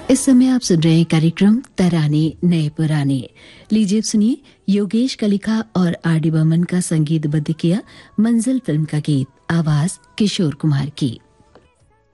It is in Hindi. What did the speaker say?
इस समय आप सुन रहे हैं कार्यक्रम तराने नए पुराने। लीजिए सुनिए योगेश कलिका और आर डी बर्मन का संगीतबद्ध किया मंजिल फिल्म का गीत, आवाज किशोर कुमार की।